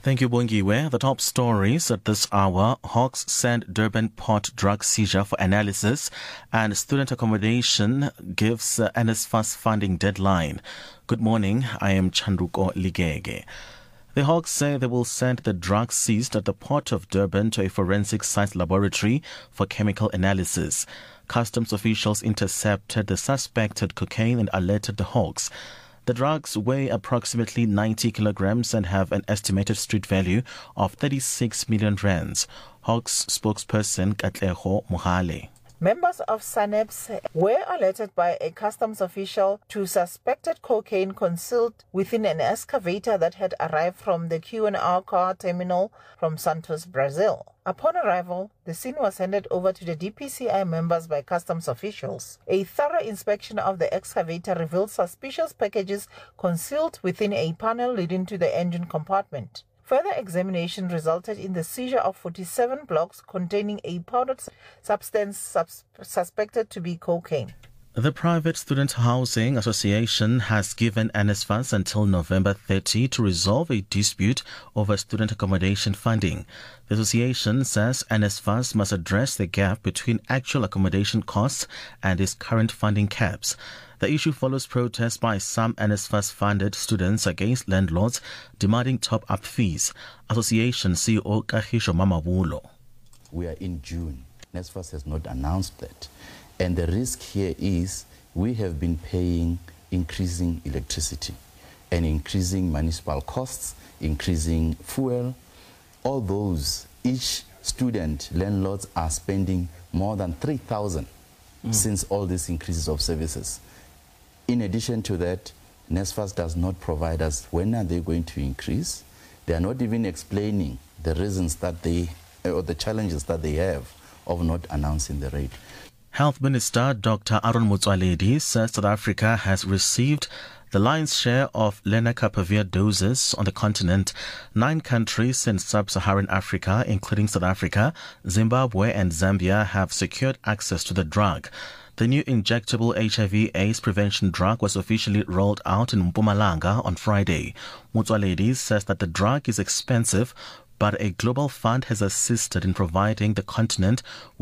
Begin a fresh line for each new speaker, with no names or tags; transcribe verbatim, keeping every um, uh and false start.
Thank you, Bongiwe. The top stories at this hour: Hawks send Durban Port drug seizure for analysis, and student accommodation gives uh, NSFAS funding deadline. Good morning, I am Chanduko Ligege. The Hawks say they will send the drugs seized at the Port of Durban to a forensic science laboratory for chemical analysis. Customs officials intercepted the suspected cocaine and alerted the Hawks. The drugs weigh approximately ninety kilograms and have an estimated street value of thirty-six million rands. Hawks spokesperson Katleho Mohale.
Members of SANEPS were alerted by a customs official to suspected cocaine concealed within an excavator that had arrived from the Q and R car terminal from Santos, Brazil. Upon arrival, the scene was handed over to the D P C I members by customs officials. A thorough inspection of the excavator revealed suspicious packages concealed within a panel leading to the engine compartment. Further examination resulted in the seizure of forty-seven blocks containing a powdered substance sus- suspected to be cocaine.
The Private Student Housing Association has given NSFAS until November thirtieth to resolve a dispute over student accommodation funding. The association says NSFAS must address the gap between actual accommodation costs and its current funding caps. The issue follows protests by some NSFAS-funded students against landlords demanding top-up fees. Association C E O Kahisho Mamabulo.
We are in June. NSFAS has not announced that. And the risk here is we have been paying increasing electricity and increasing municipal costs, increasing fuel. All those, each student, landlords are spending more than three thousand mm. since all these increases of services. In addition to that, NSFAS does not provide us when are they going to increase. They are not even explaining the reasons that they, or the challenges that they have of not announcing the rate.
Health Minister Doctor Aaron Motsoaledi says South Africa has received the lion's share of lenacapavir doses on the continent. Nine countries in sub-Saharan Africa, including South Africa, Zimbabwe and Zambia, have secured access to the drug. The new injectable H I V AIDS prevention drug was officially rolled out in Mpumalanga on Friday. Motsoaledi says that the drug is expensive, but a global fund has assisted in providing the continent with